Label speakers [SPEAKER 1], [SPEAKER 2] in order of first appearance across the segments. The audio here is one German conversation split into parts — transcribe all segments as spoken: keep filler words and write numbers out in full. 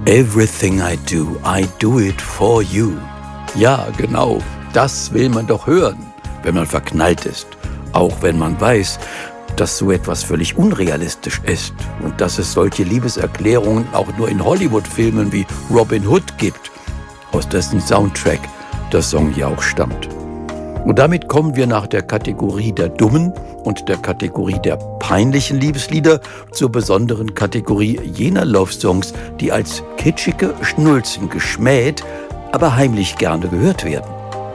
[SPEAKER 1] Everything I do, I do it for you. Ja, genau, das will man doch hören, wenn man verknallt ist. Auch wenn man weiß, dass so etwas völlig unrealistisch ist und dass es solche Liebeserklärungen auch nur in Hollywood-Filmen wie Robin Hood gibt, aus dessen Soundtrack der Song ja auch stammt. Und damit kommen wir nach der Kategorie der dummen und der Kategorie der peinlichen Liebeslieder zur besonderen Kategorie jener Love-Songs, die als kitschige Schnulzen geschmäht, aber heimlich gerne gehört werden.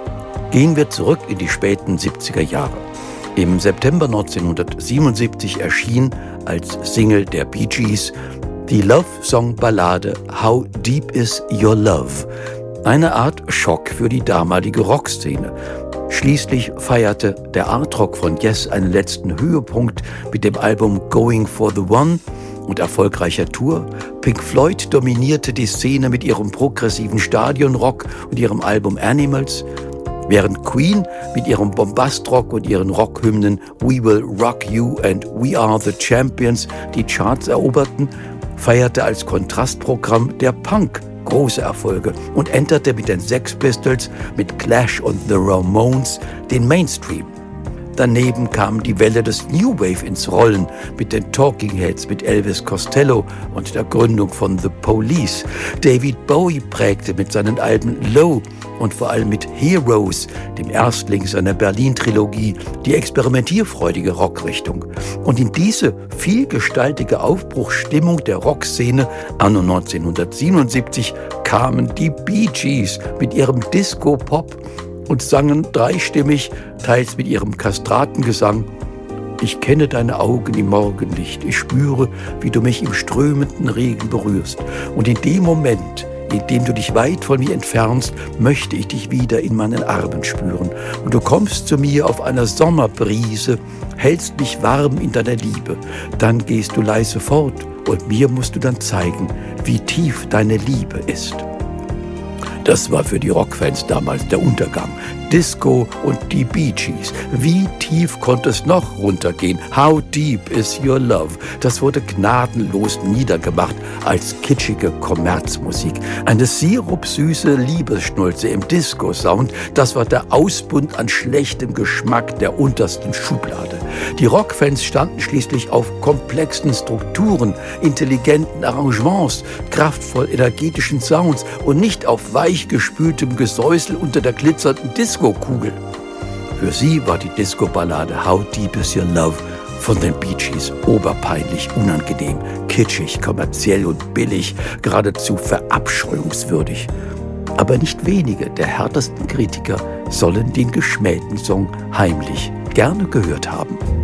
[SPEAKER 1] Gehen wir zurück in die späten siebziger Jahre. Im September neunzehnhundertsiebenundsiebzig erschien als Single der Bee Gees die Love-Song-Ballade How Deep Is Your Love? Eine Art Schock für die damalige Rockszene. Schließlich feierte der Art-Rock von Yes einen letzten Höhepunkt mit dem Album Going for the One und erfolgreicher Tour. Pink Floyd dominierte die Szene mit ihrem progressiven Stadionrock und ihrem Album Animals, während Queen mit ihrem Bombastrock und ihren Rockhymnen We Will Rock You and We Are the Champions die Charts eroberten, feierte als Kontrastprogramm der Punk große Erfolge und enterte mit den Sex Pistols, mit Clash und The Ramones den Mainstream. Daneben kam die Welle des New Wave ins Rollen mit den Talking Heads, mit Elvis Costello und der Gründung von The Police. David Bowie prägte mit seinen Alben Low und vor allem mit Heroes, dem Erstling seiner Berlin-Trilogie, die experimentierfreudige Rockrichtung. Und in diese vielgestaltige Aufbruchsstimmung der Rockszene anno neunzehnhundertsiebenundsiebzig kamen die Bee Gees mit ihrem Disco-Pop und sangen dreistimmig, teils mit ihrem Kastratengesang: Ich kenne deine Augen im Morgenlicht, ich spüre, wie du mich im strömenden Regen berührst. Und in dem Moment, in dem du dich weit von mir entfernst, möchte ich dich wieder in meinen Armen spüren. Und du kommst zu mir auf einer Sommerbrise, hältst mich warm in deiner Liebe. Dann gehst du leise fort und mir musst du dann zeigen, wie tief deine Liebe ist. Das war für die Rockfans damals der Untergang. Disco und die Bee Gees. Wie tief konnte es noch runtergehen? How deep is your love? Das wurde gnadenlos niedergemacht als kitschige Kommerzmusik. Eine sirupsüße Liebesschnulze im Disco-Sound, das war der Ausbund an schlechtem Geschmack der untersten Schublade. Die Rockfans standen schließlich auf komplexen Strukturen, intelligenten Arrangements, kraftvoll energetischen Sounds und nicht auf weichgespültem Gesäusel unter der glitzernden Disco-Kugel. Für sie war die Disco-Ballade How Deep Is Your Love von den Bee Gees oberpeinlich, unangenehm, kitschig, kommerziell und billig, geradezu verabscheuungswürdig. Aber nicht wenige der härtesten Kritiker sollen den geschmähten Song heimlich gerne gehört haben.